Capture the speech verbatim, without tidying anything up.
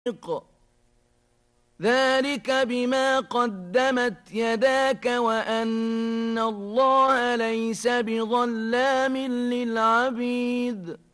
ذلك بما قدمت يداك وأن الله ليس بظلام للعبيد